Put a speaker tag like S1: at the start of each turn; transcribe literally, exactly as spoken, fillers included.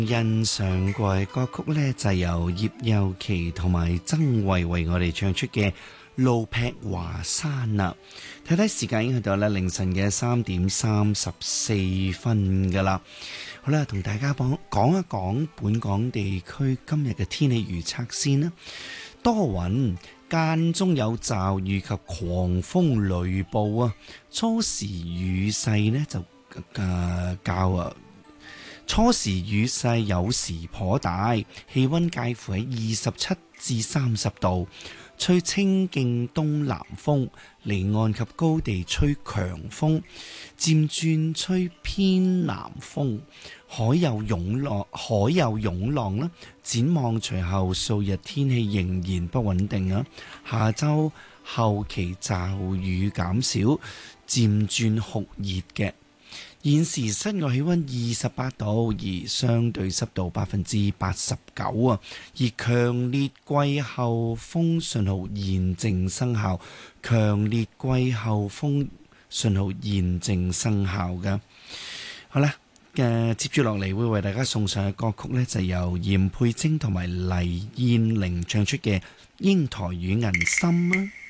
S1: 欣賞過嘅歌曲呢，就係由葉佑琪同埋曾慧為我哋唱出嘅《路劈華山》啦。睇睇時間已經去到咧凌晨嘅三點三十四分噶啦。好啦，同大家講講一講本港地區今日嘅天氣預測先啦。多雲，間中有驟雨及狂風雷暴啊。初時雨勢呢就誒、呃、較啊。初時雨勢有時頗大，氣溫介乎喺二十七至三十度，吹清勁東南風，離岸及高地吹強風，漸轉吹偏南風，海有湧浪，海有湧浪啦。展望隨後數日天氣仍然不穩定啊，下周後期驟雨減少，漸轉酷熱嘅。現時室外氣溫二十八度，而相對濕度百分之八十九啊。而強烈季候風信號現正生效，強烈季候風信號現正生效㗎。好啦，嘅、呃、接住落嚟會為大家送上嘅歌曲呢，就由嚴佩貞同埋黎燕玲唱出嘅《英台與銀心》啊。